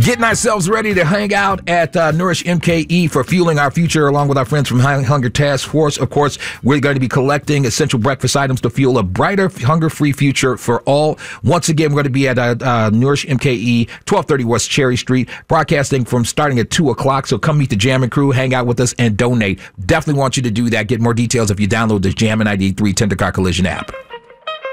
Getting ourselves ready to hang out at Nourish MKE for fueling our future, along with our friends from Hunger Task Force. Of course, we're going to be collecting essential breakfast items to fuel a brighter, hunger-free future for all. Once again, we're going to be at Nourish MKE, 1230 West Cherry Street, broadcasting from starting at 2 o'clock. So come meet the Jammin' Crew, hang out with us, and donate. Definitely want you to do that. Get more details if you download the Jammin' ID3 Tendercar Collision app.